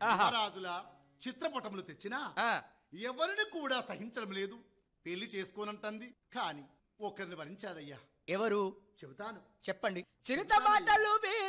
మహారాజుల చిత్రపటములు తెచ్చినా ఎవరిని కూడా సహించడం లేదు. పెళ్లి చేసుకోనంటుంది, కాని ఒకరిని వరించాదయ్యా. ఎవరు చెబుతాను, చెప్పండి. చిరుత మాటలు